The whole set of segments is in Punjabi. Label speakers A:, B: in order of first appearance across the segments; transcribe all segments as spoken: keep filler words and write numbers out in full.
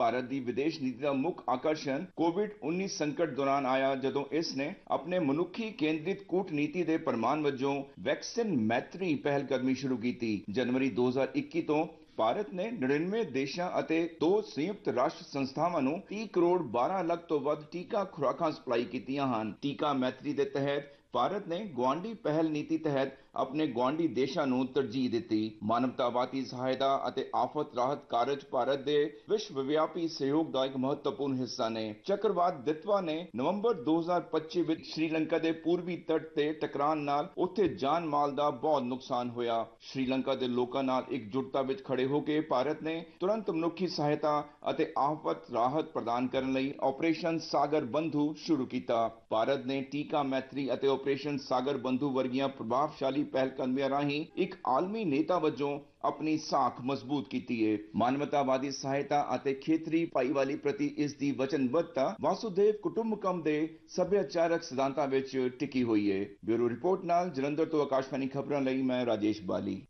A: ਭਾਰਤ ਦੀ ਵਿਦੇਸ਼ ਨੀਤੀ ਦਾ ਮੁੱਖ ਆਕਰਸ਼ਣ ਕੋਵਿਡ उन्नीस ਸੰਕਟ ਦੌਰਾਨ ਆਇਆ, ਜਦੋਂ ਇਸ ਨੇ ਆਪਣੇ ਮਨੁੱਖੀ ਕੇਂਦਰਿਤ ਕੂਟਨੀਤੀ ਦੇ ਪ੍ਰਮਾਣ ਵਜੋਂ ਵੈਕਸੀਨ ਮੈਤਰੀ ਪਹਿਲ ਕਦਮੀ ਸ਼ੁਰੂ ਕੀਤੀ। ਜਨਵਰੀ ਦੋ ਹਜ਼ਾਰ ਇੱਕੀ ਤੋਂ ਭਾਰਤ ਨੇ ਨੜਿਨਵੇਂ ਦੇਸ਼ਾਂ ਅਤੇ ਦੋ ਸੰਯੁਕਤ ਰਾਸ਼ਟਰ ਸੰਸਥਾਵਾਂ ਨੂੰ ਤੀਹ ਕਰੋੜ ਬਾਰਾਂ ਲੱਖ ਤੋਂ ਵੱਧ ਟੀਕਾ ਖੁਰਾਕਾਂ ਸਪਲਾਈ ਕੀਤੀਆਂ ਹਨ। ਟੀਕਾ ਮੈਤਰੀ ਦੇ ਤਹਿਤ ਭਾਰਤ ਨੇ ਗੁਆਂਢੀ ਪਹਿਲ ਨੀਤੀ ਤਹਿਤ ਆਪਣੇ ਗੁਆਂਢੀ ਦੇਸ਼ਾਂ ਨੂੰ ਤਰਜੀਹ ਦਿੱਤੀ। ਮਾਨਵਤਾਵਾਦੀ ਸਹਾਇਤਾ ਅਤੇ ਆਫਤ ਰਾਹਤ ਕਾਰਜ ਭਾਰਤ ਦੇ ਵਿਸ਼ਵ ਵਿਆਪੀ ਸਹਿਯੋਗ ਦਾ ਇੱਕ ਮਹੱਤਵਪੂਰਨ ਹਿੱਸਾ ਨੇ। ਚੱਕਰਵਾਤ ਦਿਤਵਾ ਨੇ ਨਵੰਬਰ ਦੋ ਹਜ਼ਾਰ ਪੱਚੀ ਵਿੱਚ ਸ਼੍ਰੀਲੰਕਾ ਦੇ ਪੂਰਬੀ ਤੱਟ ਤੇ ਟਕਰਾਉਣ ਨਾਲ ਉੱਥੇ ਜਾਨ ਮਾਲ ਦਾ ਬਹੁਤ ਨੁਕਸਾਨ ਹੋਇਆ। ਸ਼੍ਰੀਲੰਕਾ ਦੇ ਲੋਕਾਂ ਨਾਲ ਇਕਜੁੱਟਤਾ ਵਿੱਚ ਖੜੇ ਹੋ ਕੇ ਭਾਰਤ ਨੇ ਤੁਰੰਤ ਮਨੁੱਖੀ ਸਹਾਇਤਾ ਅਤੇ ਆਫਤ ਰਾਹਤ ਪ੍ਰਦਾਨ ਕਰਨ ਲਈ ਆਪਰੇਸ਼ਨ ਸਾਗਰ ਬੰਧੂ ਸ਼ੁਰੂ ਕੀਤਾ। ਭਾਰਤ ਨੇ ਟੀਕਾ ਮੈਤਰੀ ਅਤੇ ਆਪਰੇਸ਼ਨ ਸਾਗਰ ਬੰਧੂ ਵਰਗੀਆਂ ਪ੍ਰਭਾਵਸ਼ਾਲੀ ਪਹਿਲਕਦਮੀਆਂ ਰਾਹੀਂ ਇੱਕ ਆਲਮੀ ਨੇਤਾ ਵਜੋਂ ਆਪਣੀ ਸਾਖ ਮਜ਼ਬੂਤ ਕੀਤੀ ਹੈ। ਮਾਨਵਤਾਵਾਦੀ ਸਹਾਇਤਾ ਅਤੇ ਖੇਤਰੀ ਭਾਈਵਾਲੀ ਪ੍ਰਤੀ ਇਸ ਦੀ ਵਚਨਬੱਧਤਾ ਵਾਸੁਦੇਵ ਕੁਟੁੰਬਕਮ ਦੇ ਸੱਭਿਆਚਾਰਕ ਸਿਧਾਂਤਾਂ ਵਿੱਚ ਟਿਕੀ ਹੋਈ ਹੈ। ਬਿਊਰੋ ਰਿਪੋਰਟ ਨਾਲ ਜਲੰਧਰ ਤੋਂ ਆਕਾਸ਼ਵਾਣੀ ਖਬਰਾਂ ਲਈ ਮੈਂ ਰਾਜੇਸ਼ ਬਾਲੀ।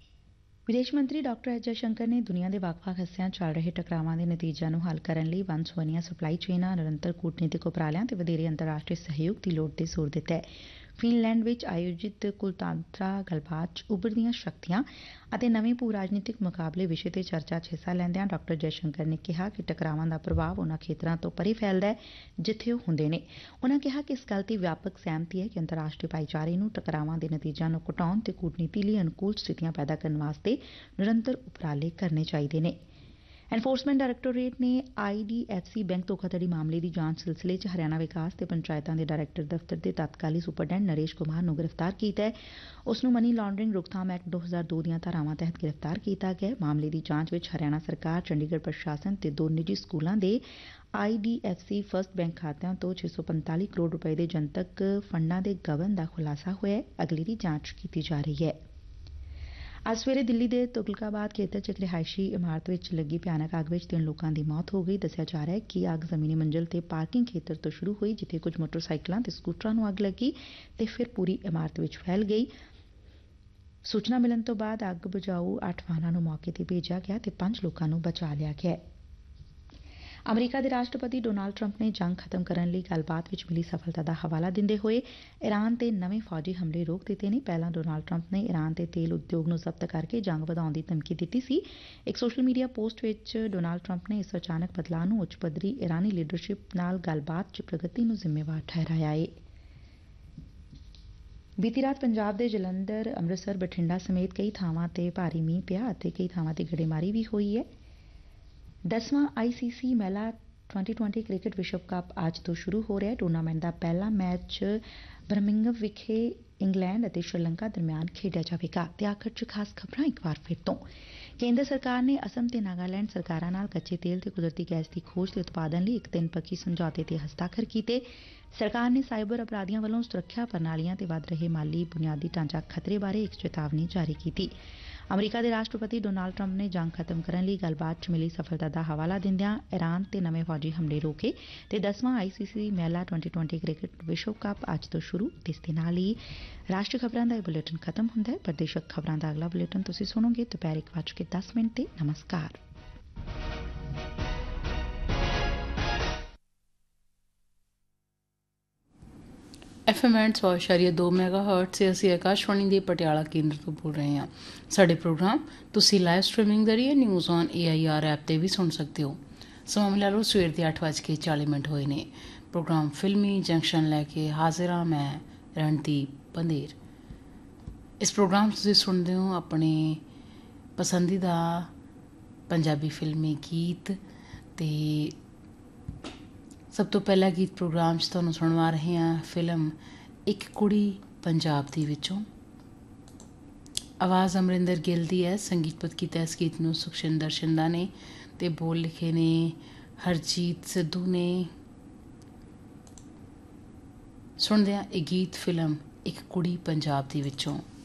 B: ਵਿਦੇਸ਼ ਮੰਤਰੀ ਡਾਕਟਰ ਐਸ ਜੈਸ਼ੰਕਰ ਨੇ ਦੁਨੀਆ ਦੇ ਵੱਖ-ਵੱਖ ਹਿੱਸਿਆਂ ਚੱਲ ਰਹੇ ਟਕਰਾਵਾਂ ਦੇ ਨਤੀਜਿਆਂ ਨੂੰ ਹੱਲ ਕਰਨ ਲਈ ਵੰਨ ਸੁਵੰਨੀਆਂ ਸਪਲਾਈ ਚੇਨਾਂ, ਨਿਰੰਤਰ ਕੂਟਨੀਤਿਕ ਉਪਰਾਲਿਆਂ ਤੇ ਵਧੇਰੇ ਅੰਤਰਰਾਸ਼ਟਰੀ ਸਹਿਯੋਗ ਦੀ ਲੋੜ ਤੇ ਜ਼ੋਰ ਦਿੱਤਾ ਹੈ। ਫਿਨਲੈਂਡ ਵਿੱਚ ਆਯੋਜਿਤ ਕੁਲਤਾਂਤਰਾ ਗੱਲਬਾਤ 'ਚ ਉਭਰਦੀਆਂ ਸ਼ਕਤੀਆਂ ਅਤੇ ਨਵੇਂ ਭੂ ਰਾਜਨੀਤਿਕ ਮੁਕਾਬਲੇ ਵਿਸ਼ੇ ਤੇ ਚਰਚਾ 'ਚ ਹਿੱਸਾ ਲੈਂਦਿਆਂ ਡਾਕਟਰ ਜੈਸ਼ੰਕਰ ਨੇ ਕਿਹਾ ਕਿ ਟਕਰਾਵਾਂ ਦਾ ਪ੍ਰਭਾਵ ਉਨ੍ਹਾਂ ਖੇਤਰਾਂ ਤੋਂ ਪਰੇ ਫੈਲਦਾ ਹੈ ਜਿੱਥੇ ਉਹ ਹੁੰਦੇ ਨੇ। ਉਨ੍ਹਾਂ ਕਿਹਾ ਕਿ ਇਸ ਗੱਲ ਤੇ ਵਿਆਪਕ ਸਹਿਮਤੀ ਹੈ ਕਿ ਅੰਤਰਰਾਸ਼ਟਰੀ ਭਾਈਚਾਰੇ ਨੂੰ ਟਕਰਾਵਾਂ ਦੇ ਨਤੀਜਿਆਂ ਨੂੰ ਘਟਾਉਣ ਤੇ ਕੂਟਨੀਤੀ ਲਈ ਅਨੁਕੂਲ ਸਥਿਤੀਆਂ ਪੈਦਾ ਕਰਨ ਵਾਸਤੇ ਨਿਰੰਤਰ ਉਪਰਾਲੇ ਕਰਨੇ ਚਾਹੀਦੇ ਨੇ। ਐਨਫੋਰਸਮੈਂਟ ਡਾਇਰੈਕਟੋਰੇਟ ਨੇ I D F C bank ਧੋਖਾਧੜੀ ਮਾਮਲੇ ਦੀ ਜਾਂਚ ਸਿਲਸਿਲੇ 'ਚ ਹਰਿਆਣਾ ਵਿਕਾਸ ਤੇ ਪੰਚਾਇਤਾਂ ਦੇ ਡਾਇਰੈਕਟਰ ਦਫ਼ਤਰ ਦੇ ਤਤਕਾਲੀ ਸੁਪਰਡੈਂਟ ਨਰੇਸ਼ ਕੁਮਾਰ ਨੂੰ ਗ੍ਰਿਫਤਾਰ ਕੀਤਾ ਹੈ। ਉਸ ਨੂੰ ਮਨੀ ਲਾਂਡਰਿੰਗ ਰੋਕਥਾਮ ਐਕਟ ਦੋ ਹਜ਼ਾਰ ਦੋ ਦੀਆਂ ਧਾਰਾਵਾਂ ਤਹਿਤ ਗ੍ਰਿਫਤਾਰ ਕੀਤਾ ਗਿਆ। ਮਾਮਲੇ ਦੀ ਜਾਂਚ ਵਿੱਚ ਹਰਿਆਣਾ ਸਰਕਾਰ, ਚੰਡੀਗੜ੍ਹ ਪ੍ਰਸ਼ਾਸਨ ਤੇ ਦੋ ਨਿੱਜੀ ਸਕੂਲਾਂ ਦੇ I D F C first bank ਖਾਤਿਆਂ ਤੋਂ ਛੇ ਸੌ ਪੰਤਾਲੀ ਕਰੋੜ ਰੁਪਏ ਦੇ ਜਨਤਕ ਫੰਡਾਂ ਦੇ ਗਬਨ ਦਾ ਖੁਲਾਸਾ ਹੋਇਆ ਹੈ। ਅਗਲੀ ਦੀ ਜਾਂਚ ਕੀਤੀ ਜਾ ਰਹੀ ਹੈ। ਅੱਜ ਸਵੇਰੇ ਦਿੱਲੀ ਦੇ ਤੁਗਲਕਾਬਾਦ ਖੇਤਰ 'ਚ ਇੱਕ ਰਿਹਾਇਸ਼ੀ ਇਮਾਰਤ ਵਿੱਚ ਲੱਗੀ ਭਿਆਨਕ ਅੱਗ ਵਿੱਚ ਤਿੰਨ ਲੋਕਾਂ ਦੀ ਮੌਤ ਹੋ ਗਈ। ਦੱਸਿਆ ਜਾ ਰਿਹਾ ਹੈ ਕਿ ਅੱਗ ਜ਼ਮੀਨੀ ਮੰਜ਼ਿਲ ਤੇ ਪਾਰਕਿੰਗ ਖੇਤਰ ਤੋਂ ਸ਼ੁਰੂ ਹੋਈ, ਜਿੱਥੇ ਕੁਝ ਮੋਟਰਸਾਈਕਲਾਂ ਤੇ ਸਕੂਟਰਾਂ ਨੂੰ ਅੱਗ ਲੱਗੀ ਤੇ ਫਿਰ ਪੂਰੀ ਇਮਾਰਤ ਵਿੱਚ ਫੈਲ ਗਈ। ਸੂਚਨਾ ਮਿਲਣ ਤੋਂ ਬਾਅਦ ਅੱਗ ਬੁਝਾਊ ਅੱਠ ਵਾਹਨਾਂ ਨੂੰ ਮੌਕੇ ਤੇ ਭੇਜਿਆ ਗਿਆ ਤੇ ਪੰਜ ਲੋਕਾਂ ਨੂੰ ਬਚਾ ਲਿਆ ਗਿਆ। ਅਮਰੀਕਾ ਦੇ ਰਾਸ਼ਟਰਪਤੀ ਡੋਨਾਲਡ ਟਰੰਪ ਨੇ ਜੰਗ ਖਤਮ ਕਰਨ ਲਈ ਗੱਲਬਾਤ ਵਿੱਚ ਮਿਲੀ ਸਫਲਤਾ ਦਾ ਹਵਾਲਾ ਦਿੰਦੇ ਹੋਏ ਈਰਾਨ ਤੇ ਨਵੇਂ ਫੌਜੀ ਹਮਲੇ ਰੋਕ ਦਿੱਤੇ ਨੇ। ਪਹਿਲਾਂ ਡੋਨਾਲਡ ਟਰੰਪ ਨੇ ਈਰਾਨ ਦੇ ਤੇਲ ਉਦਯੋਗ ਨੂੰ ਜ਼ਬਤ ਕਰਕੇ ਜੰਗ ਵਧਾਉਣ ਦੀ ਧਮਕੀ ਦਿੱਤੀ ਸੀ। ਇੱਕ ਸੋਸ਼ਲ ਮੀਡੀਆ ਪੋਸਟ ਵਿੱਚ ਡੋਨਾਲਡ ਟਰੰਪ ਨੇ ਇਸ ਅਚਾਨਕ ਬਦਲਾਅ ਨੂੰ ਉੱਚ ਪੱਧਰੀ ਈਰਾਨੀ ਲੀਡਰਸ਼ਿਪ ਨਾਲ ਗੱਲਬਾਤ 'ਚ ਪ੍ਰਗਤੀ ਨੂੰ ਜ਼ਿੰਮੇਵਾਰ ਠਹਿਰਾਇਆ ਏ। ਬੀਤੀ ਰਾਤ ਪੰਜਾਬ ਦੇ ਜਲੰਧਰ, ਅੰਮ੍ਰਿਤਸਰ, ਬਠਿੰਡਾ ਸਮੇਤ ਕਈ ਥਾਵਾਂ ਤੇ ਭਾਰੀ ਮੀਂਹ ਪਿਆ ਅਤੇ ਕਈ ਥਾਵਾਂ ਤੇ ਗੜੇਮਾਰੀ ਵੀ ਹੋਈ ਹੈ। ਦਸਵਾਂ ਆਈ ਸੀ ਸੀ ਮਹਿਲਾ ਟਵੈਂਟੀ ਟਵੈਂਟੀ ਕ੍ਰਿਕਟ ਵਿਸ਼ਵ ਕੱਪ ਅੱਜ ਤੋਂ ਸ਼ੁਰੂ ਹੋ ਰਿਹਾ ਹੈ। ਟੂਰਨਾਮੈਂਟ ਦਾ ਪਹਿਲਾ ਮੈਚ ਬਰਮਿੰਘਮ ਵਿਖੇ ਇੰਗਲੈਂਡ ਅਤੇ ਸ਼੍ਰੀਲੰਕਾ ਦਰਮਿਆਨ ਖੇਡਿਆ ਜਾਵੇਗਾ। ਤੇ ਆਖਰ 'ਚ ਖਾਸ ਖਬਰਾਂ ਇੱਕ ਵਾਰ ਫਿਰ ਤੋਂ। ਕੇਂਦਰ ਸਰਕਾਰ ਨੇ ਅਸਮ ਤੇ ਨਾਗਾਲੈਂਡ ਸਰਕਾਰਾਂ ਨਾਲ ਕੱਚੇ ਤੇਲ ਤੇ ਕੁਦਰਤੀ ਗੈਸ ਦੀ ਖੋਜ ਤੇ ਉਤਪਾਦਨ ਲਈ ਇੱਕ ਤਿੰਨ ਪੱਖੀ ਸਮਝੌਤੇ ਤੇ ਹਸਤਾਖਰ ਕੀਤੇ। ਸਰਕਾਰ ਨੇ ਸਾਈਬਰ ਅਪਰਾਧੀਆਂ ਵੱਲੋਂ ਸੁਰੱਖਿਆ ਪ੍ਰਣਾਲੀਆਂ ਤੇ ਵੱਧ ਰਹੇ ਮਾਲੀ ਬੁਨਿਆਦੀ ਢਾਂਚਾ ਖਤਰੇ ਬਾਰੇ ਇੱਕ ਚੇਤਾਵਨੀ ਜਾਰੀ ਕੀਤੀ। ਅਮਰੀਕਾ ਦੇ ਰਾਸ਼ਟਰਪਤੀ ਡੋਨਾਲਡ ਟਰੰਪ ਨੇ ਜੰਗ ਖਤਮ ਕਰਨ ਲਈ ਗੱਲਬਾਤ 'ਚ ਮਿਲੀ ਸਫਲਤਾ ਦਾ ਹਵਾਲਾ ਦਿੰਦਿਆਂ ਈਰਾਨ ਤੇ ਨਵੇਂ ਫੌਜੀ ਹਮਲੇ ਰੋਕੇ ਤੇ ਦਸਵਾਂ ਆਈ ਸੀ ਸੀ ਮਹਿਲਾ ਟਵੈਂਟੀ ਟਵੈਂਟੀ ਕ੍ਰਿਕਟ ਵਿਸ਼ਵ ਕੱਪ ਅੱਜ ਤੋਂ ਸ਼ੁਰੂ। ਇਸ ਦੇ ਨਾਲ ਹੀ ਰਾਸ਼ਟਰੀ ਖਬਰਾਂ ਦਾ ਇਹ ਬੁਲੇਟਿਨ ਖਤਮ ਹੁੰਦਾ ਹੈ। ਪ੍ਰਦੇਸ਼ਕ ਖਬਰਾਂ ਦਾ ਅਗਲਾ ਬੁਲੇਟਿਨ ਤੁਸੀਂ ਸੁਣੋਗੇ ਦੁਪਹਿਰ ਇੱਕ ਵੱਜ ਕੇ ਦਸ ਮਿੰਟ ਤੇ। ਨਮਸਕਾਰ।
C: ਐਫ ਐਮ ਐਂਡ ਸੌ ਇਸ਼ਾਰੀਆ ਦੋ ਮੈਗਾ ਹਰਟ ਸੇ ਅਸੀਂ ਆਕਾਸ਼ਵਾਣੀ ਦੇ ਪਟਿਆਲਾ ਕੇਂਦਰ ਤੋਂ ਬੋਲ ਰਹੇ ਹਾਂ। ਸਾਡੇ ਪ੍ਰੋਗਰਾਮ ਤੁਸੀਂ ਲਾਈਵ ਸਟ੍ਰੀਮਿੰਗ ਜ਼ਰੀਏ news on A I R app 'ਤੇ ਵੀ ਸੁਣ ਸਕਦੇ ਹੋ। ਸਮਾਂ ਮਿਲਾ ਲਓ ਸਵੇਰ ਦੇ ਅੱਠ ਵੱਜ ਕੇ ਚਾਲੀ ਮਿੰਟ ਹੋਏ ਨੇ। ਪ੍ਰੋਗਰਾਮ ਫਿਲਮੀ ਜੰਕਸ਼ਨ ਲੈ ਕੇ ਹਾਜ਼ਰ ਹਾਂ ਮੈਂ ਰਣਦੀਪ ਬੰਦੇਰ। ਇਸ ਪ੍ਰੋਗਰਾਮ 'ਚ ਤੁਸੀਂ ਸੁਣਦੇ ਹੋ ਆਪਣੇ ਪਸੰਦੀਦਾ ਪੰਜਾਬੀ ਫਿਲਮੀ ਗੀਤ ਅਤੇ ਸਭ ਤੋਂ ਪਹਿਲਾ ਗੀਤ ਪ੍ਰੋਗਰਾਮ 'ਚ ਤੁਹਾਨੂੰ ਸੁਣਵਾ ਰਹੇ ਹਾਂ ਫਿਲਮ ਇੱਕ ਕੁੜੀ ਪੰਜਾਬ ਦੀ ਵਿੱਚੋਂ। ਆਵਾਜ਼ ਅਮਰਿੰਦਰ ਗਿੱਲ ਦੀ ਹੈ, ਸੰਗੀਤਬੱਧ ਕੀਤਾ ਇਸ ਗੀਤ ਨੂੰ ਸੁਖਸ਼ਿੰਦਰ ਸ਼ਿੰਦਾ ਨੇ ਅਤੇ ਬੋਲ ਲਿਖੇ ਨੇ ਹਰਜੀਤ ਸਿੱਧੂ ਨੇ। ਸੁਣਦੇ ਹਾਂ ਇਹ ਗੀਤ ਫਿਲਮ ਇੱਕ ਕੁੜੀ ਪੰਜਾਬ ਦੀ ਵਿੱਚੋਂ।